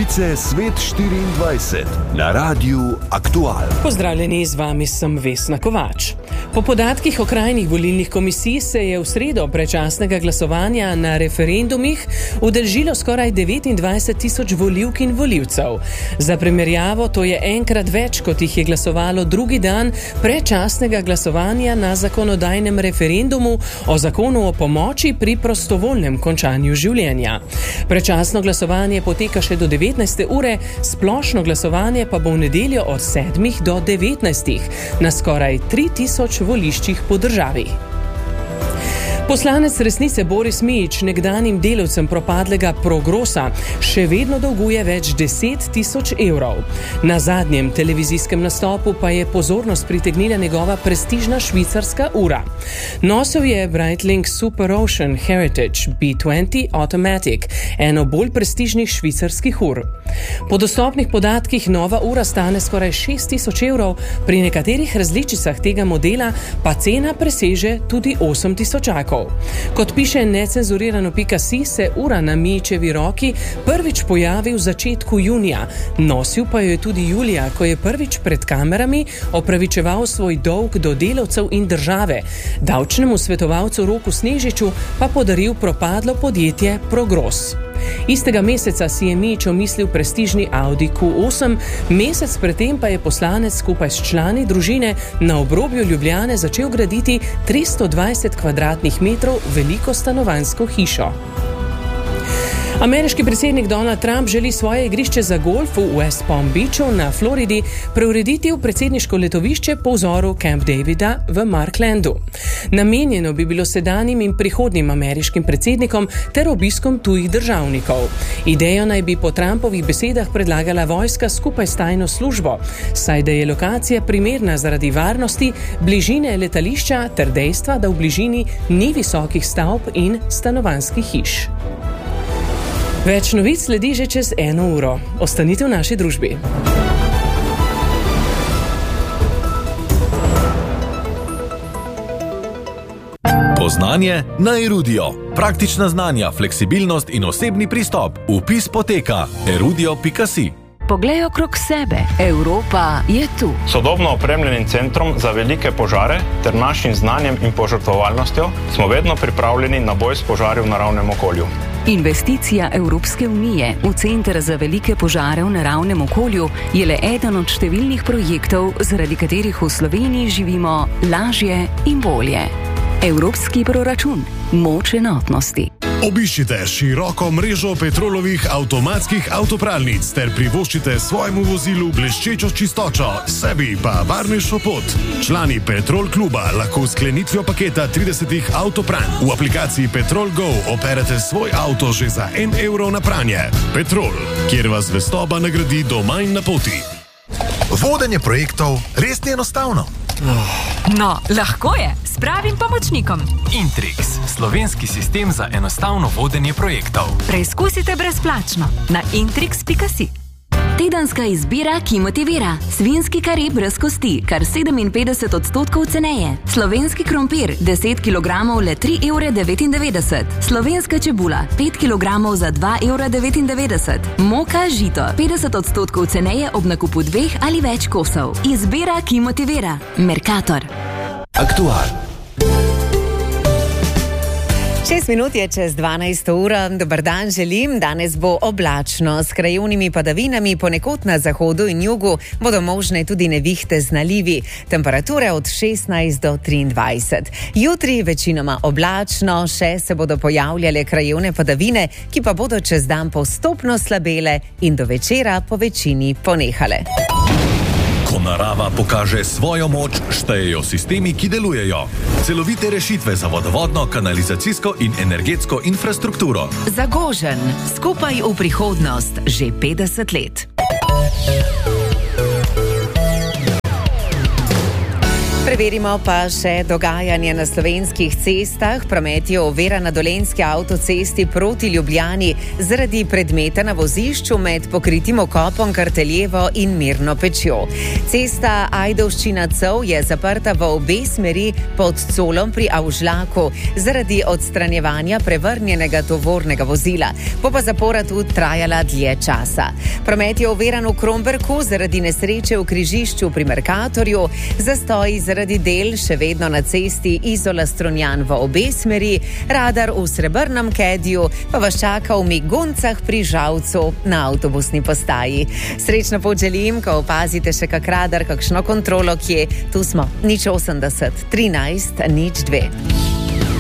Novice Svet 24 na Radiu Aktual. Pozdravljeni, z vami sem Vesna Kovač. Po podatkih okrajnih volilnih komisij se je v sredo predčasnega glasovanja na referendumih udeležilo skoraj 29.000 volivk in volivcev. Za primerjavo, to je enkrat več, kot jih je glasovalo drugi dan predčasnega glasovanja na zakonodajnem referendumu o zakonu o pomoči pri prostovoljnem končanju življenja. Predčasno glasovanje poteka še do 19. ure, splošno glasovanje pa bo v nedeljo od 7. do 19. na skoraj 3000 voliščih po državi. Poslanec Resnice Boris Mijić nekdanjim delavcem propadlega Progrosa še vedno dolguje več 10.000 evrov. Na zadnjem televizijskem nastopu pa je pozornost pritegnila njegova prestižna švicarska ura. Nosil je Breitling Super Ocean Heritage B20 Automatic, eno bolj prestižnih švicarskih ur. Po dostopnih podatkih nova ura stane skoraj 6.000 evrov, pri nekaterih različicah tega modela pa cena preseže tudi 8.000. Kot piše necenzurirano.si, se ura na Mijićevi roki prvič pojavi v začetku junija. Nosil pa jo je tudi julija, ko je prvič pred kamerami opravičeval svoj dolg do delavcev in države. Davčnemu svetovalcu Roku Snežiču pa podaril propadlo podjetje Progros. Istega meseca si je Mijić omislil prestižni Audi Q8, mesec predtem pa je poslanec skupaj s člani družine na obrobju Ljubljane začel graditi 320 kvadratnih metrov veliko stanovanjsko hišo. Ameriški predsednik Donald Trump želi svoje igrišče za golf v West Palm Beachu na Floridi preurediti v predsedniško letovišče po vzoru Camp Davida v Marklandu. Namenjeno bi bilo sedanjim in prihodnjim ameriškim predsednikom ter obiskom tujih državnikov. Idejo naj bi po Trumpovih besedah predlagala vojska skupaj s tajno službo, saj da je lokacija primerna zaradi varnosti, bližine letališča ter dejstva, da v bližini ni visokih stavb in stanovanjskih hiš. Več novic sledi že čez 1 uro. Ostanite v naši družbi. Poznanje na Erudio. Praktična znanja, fleksibilnost in osebni pristop. Vpis poteka erudio.si. Poglej okrog sebe. Evropa je tu. Sodobno opremljenim centrom za velike požare ter našim znanjem in požrtvovalnostjo smo vedno pripravljeni na boj s požari v naravnem okolju. Investicija Evropske unije v Center za velike požare v naravnem okolju je le eden od številnih projektov, zaradi katerih v Sloveniji živimo lažje in bolje. Evropski proračun. Moč enotnosti. Obiščite široko mrežo Petrolovih avtomatskih avtopralnic ter privoščite svojemu vozilu bleščečo čistočo, sebi pa varnejšo pot. Člani Petrol kluba lahko v sklenitvijo paketa 30 avtopranj v aplikaciji Petrol Go operete svoj avto že za 1 evro na pranje. Petrol, kjer vas zvestoba nagradi doma in na poti. Vodenje projektov res ni enostavno. No, lahko je, s pravim pomočnikom. Intrix, slovenski sistem za enostavno vodenje projektov. Preizkusite brezplačno na intrix.si. Tedenska izbira, ki motivira. Svinjski kari brez kosti, kar 57% ceneje. Slovenski krompir, 10 kg le 3,99 €. Slovenska čebula, 5 kg za 2,99 €. Moka žito, 50% ceneje ob nakupu 2 ali več kosov. Izbira, ki motivira. Mercator. Aktual. 6 minut je čez 12. ura. Dobar dan želim. Danes bo oblačno s krajevnimi padavinami, ponekod na zahodu in jugu bodo možne tudi nevihte z nalivi. Temperature od 16 do 23. Jutri večinoma oblačno, še se bodo pojavljale krajevne padavine, ki pa bodo čez dan postopno slabele in do večera po večini ponehale. Ko narava pokaže svojo moč, štejejo sistemi, ki delujejo. Celovite rešitve za vodovodno, kanalizacijsko in energetsko infrastrukturo. Zagožen, skupaj v prihodnost, že 50 let. Preverimo pa še dogajanje na slovenskih cestah. Promet je ovira na Dolenjski avtocesti proti Ljubljani zaradi predmeta na vozišču med pokritim okopom Karteljevo in Mirno Pečjo. Cesta Ajdovščina-Cev je zaprta v obe smeri pod Colom pri Avžlaku zaradi odstranjevanja prevrnjenega tovornega vozila. Bo pa zapora tudi trajala dlje časa. Promet je oviran v Kromberku zaradi nesreče v križišču pri Mercatorju, zastoji zaradi del še vedno na cesti Izola-Strunjan v obe smeri, radar v Srebrnem Kediju pa vas čaka v Miguncah pri Žalcu na avtobusni postaji. Srečno pot želim, ko opazite še kak radar, kakšno kontrolo kje. Tu smo 080 13 02.